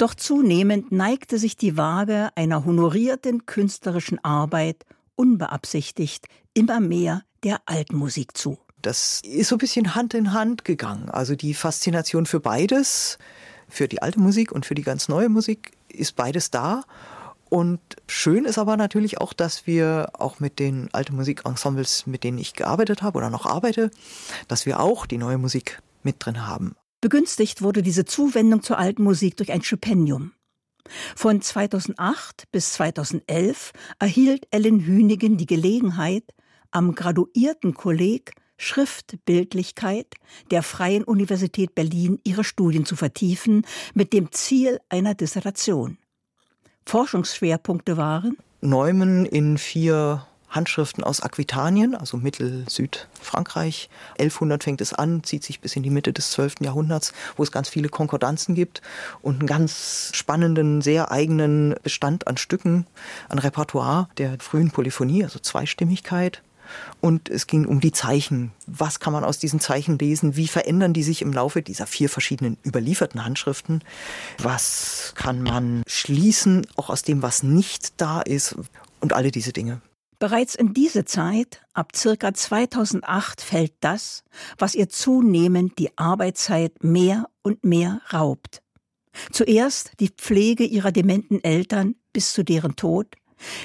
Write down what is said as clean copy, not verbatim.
Doch zunehmend neigte sich die Waage einer honorierten künstlerischen Arbeit unbeabsichtigt immer mehr der Altmusik zu. Das ist so ein bisschen Hand in Hand gegangen. Also die Faszination für beides, für die alte Musik und für die ganz neue Musik, ist beides da. Und schön ist aber natürlich auch, dass wir auch mit den alten Musikensembles, mit denen ich gearbeitet habe oder noch arbeite, dass wir auch die neue Musik mit drin haben. Begünstigt wurde diese Zuwendung zur alten Musik durch ein Stipendium. Von 2008 bis 2011 erhielt Ellen Hünigen die Gelegenheit, am Graduiertenkolleg Schriftbildlichkeit der Freien Universität Berlin ihre Studien zu vertiefen, mit dem Ziel einer Dissertation. Forschungsschwerpunkte waren Neumen in 4 Handschriften aus Aquitanien, also Mittel-Südfrankreich. 1100 fängt es an, zieht sich bis in die Mitte des 12. Jahrhunderts, wo es ganz viele Konkordanzen gibt und einen ganz spannenden, sehr eigenen Bestand an Stücken, an Repertoire der frühen Polyphonie, also Zweistimmigkeit. Und es ging um die Zeichen. Was kann man aus diesen Zeichen lesen? Wie verändern die sich im Laufe dieser 4 verschiedenen überlieferten Handschriften? Was kann man schließen, auch aus dem, was nicht da ist? Und alle diese Dinge. Bereits in diese Zeit, ab ca. 2008, fällt das, was ihr zunehmend die Arbeitszeit mehr und mehr raubt. Zuerst die Pflege ihrer dementen Eltern bis zu deren Tod,